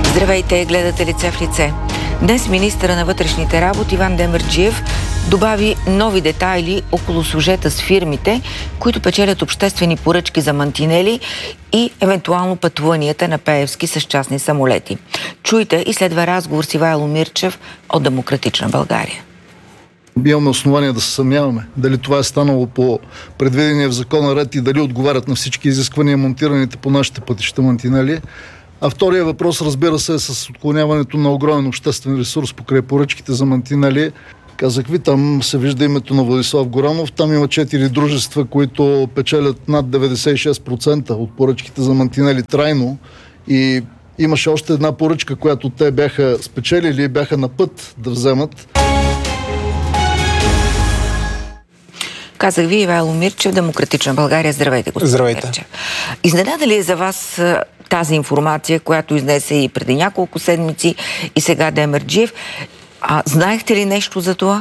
Здравейте, гледате Лице в лице. Днес министъра на вътрешните работи Иван Демерджиев добави нови детайли около сюжета с фирмите, които печелят обществени поръчки за мантинели и евентуално пътуванията на Пеевски с частни самолети. Чуйте и следва разговор с Ивайло Мирчев от Демократична България. Имаме основания да се съмняваме дали това е станало по предвидения в закона ред и дали отговарят на всички изисквания монтираните по нашите пътища мантинели. А втория въпрос, разбира се, е с отклоняването на огромен обществен ресурс покрай поръчките за мантинели. Казах ви, там се вижда името на Владислав Горанов. Там има 4 дружества, които печелят над 96% от поръчките за мантинели трайно. И имаше още една поръчка, която те бяха спечелили и бяха на път да вземат. Казах ви, Ивайло Мирчев, Демократична България. Здравейте, господин Мирчев. Изненада ли е за вас тази информация, която изнесе и преди няколко седмици и сега Демерджиев? Знаехте ли нещо за това?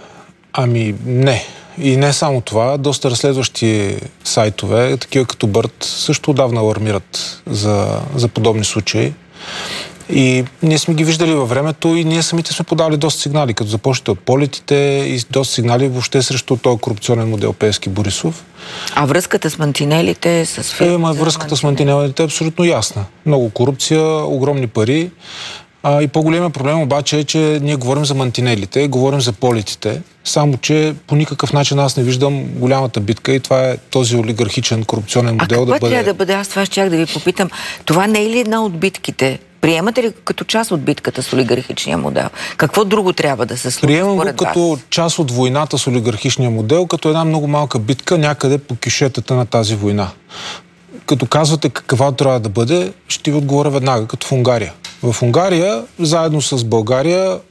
Ами не. И не само това. Доста разследващи сайтове, такива като Бърт, също отдавна алармират за подобни случаи. И ние сме ги виждали във времето и ние самите сме подали доста сигнали, като започнете от полетите и доста сигнали въобще срещу този корупционен модел Пеевски Борисов. А връзката с мантинелите, с фирмите? Връзката с мантинелите е абсолютно ясна. Много корупция, огромни пари. И по-големият проблем обаче е, че ние говорим за мантинелите, говорим за полетите, само че по никакъв начин аз не виждам голямата битка и това е този олигархичен корупционен модел да бъде... трябва да бъде? Аз това щях да ви попитам. Това не е ли една от битките? Приемате ли като част от битката с олигархичния модел? Какво друго трябва да се случи? Приемам го като част от войната с олигархичния модел, като една много малка битка някъде по кюшетата на тази война. Като казвате каква трябва да бъде, ще ви отговоря веднага, като в Унгария. В Унгария, заедно с България,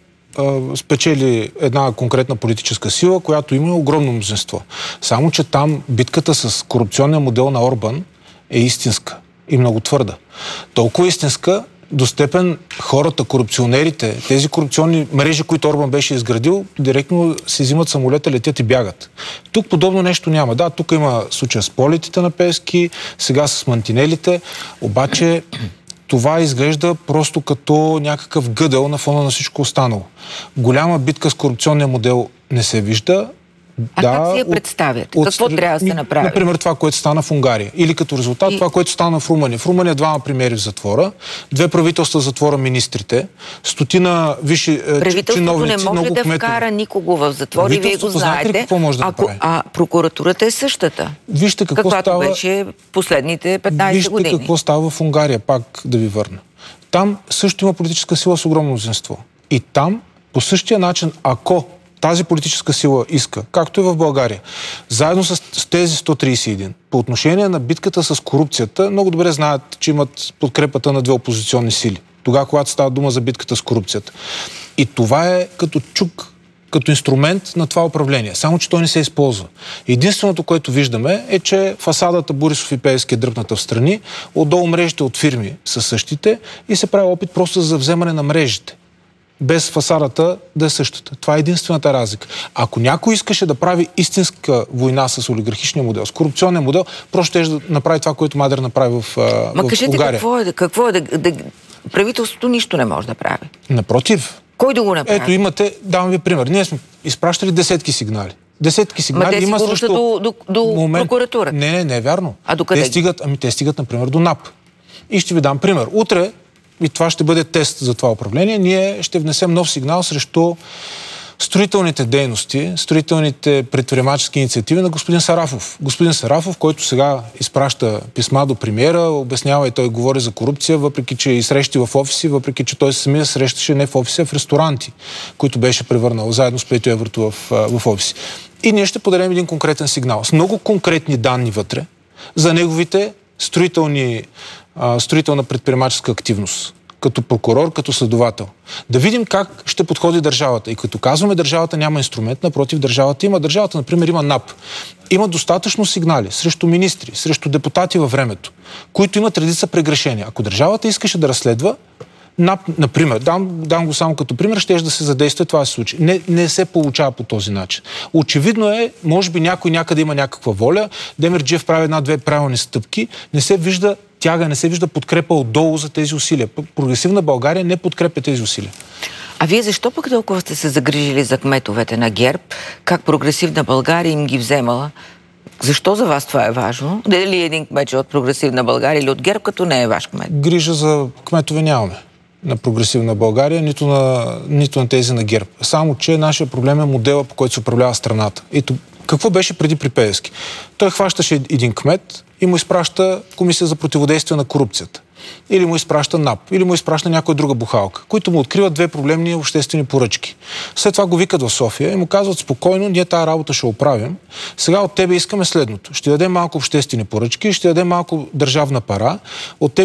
спечели една конкретна политическа сила, която има огромно мнозинство. Само че там битката с корупционния модел на Орбан е истинска и много твърда. Толкова истинска, до степен хората, корупционерите, тези корупционни мрежи, които Орбан беше изградил, директно си взимат самолета, летят и бягат. Тук подобно нещо няма. Да, тук има случая с полетите на Пеевски, сега с мантинелите, обаче това изглежда просто като някакъв гъдел на фона на всичко останало. Голяма битка с корупционния модел не се вижда. Как си я представяте? Какво трябва да се направи? Например, това, което стана в Унгария. Или като резултат, това, което стана в Румъния. В Румъния 2 премиери в затвора, 2 правителства в затвора министрите, 100 висши правителството не може да вкара никого в затвор и вие го знаете. Какво може да направи? А прокуратурата е същата. Вижте какво каквато беше последните 15 години. Вижте какво става в Унгария, пак да ви върна. Там също има политическа сила с огромно мнозинство. И там, по същия начин, ако тази политическа сила иска, както и в България, заедно с тези 131, по отношение на битката с корупцията, много добре знаят, че имат подкрепата на 2 опозиционни сили. Тогава, когато става дума за битката с корупцията. И това е като чук, като инструмент на това управление. Само, че той не се използва. Единственото, което виждаме, е, че фасадата Борисов и Пеевски е дръпната в страни, отдолу мрежите от фирми са същите и се прави опит просто за вземане на мрежите, без фасадата да е същата. Това е единствената разлика. Ако някой искаше да прави истинска война с олигархичния модел, с корупционния модел, просто ще да направи това, което Мадер направи в Унгария. Какво е правителството нищо не може да прави? Напротив. Кой да го направи? Ето имате, давам ви пример. Ние сме изпращали десетки сигнали. Десетки сигнали има срещу... до прокуратурата. Не е вярно. А докъде? Те стигат, например, до НАП. И ще ви дам пример. Утре, и това ще бъде тест за това управление, ние ще внесем нов сигнал срещу строителните дейности, строителните предприемачески инициативи на господин Сарафов. Господин Сарафов, който сега изпраща писма до премиера, обяснява и той говори за корупция, въпреки че и срещи в офиси, въпреки че той самия срещаше не в офиси, а в ресторанти, които беше превърнал заедно с Петю Еврото в офиси. И ние ще подадем един конкретен сигнал с много конкретни данни вътре за неговите строителна предприемаческа активност, като прокурор, като следовател. Да видим как ще подходи държавата. И като казваме, държавата няма инструмент, напротив, държавата има. Държавата, например, има НАП. Има достатъчно сигнали срещу министри, срещу депутати във времето, които имат редица прегрешения. Ако държавата искаше да разследва, НАП, например, дам го само като пример, ще да се задейства това се случи. Не се получава по този начин. Очевидно е, може би някой някъде има някаква воля, Демерджиев прави 1-2 правилни стъпки, не се вижда тяга, не се вижда подкрепа отдолу за тези усилия. Прогресивна България не подкрепя тези усилия. А вие защо пък толкова сте се загрижили за кметовете на ГЕРБ? Как Прогресивна България им ги вземала? Защо за вас това е важно? Дали един кмет от Прогресивна България или от ГЕРБ, като не е ваш кмет? Грижа за кметове нямаме на Прогресивна България, нито на тези на ГЕРБ. Само, че нашия проблем е модела, по който се управлява страната. Ето, какво беше преди при Пеевски? Той хващаше един кмет и му изпраща Комисия за противодействие на корупцията. Или му изпраща НАП, или му изпраща някоя друга бухалка, които му откриват две проблемни обществени поръчки. След това го викат в София и му казват: спокойно, ние тази работа ще оправим. Сега от тебе искаме следното. Ще дадем малко обществени поръчки, ще дадем малко държавна пара. От тебе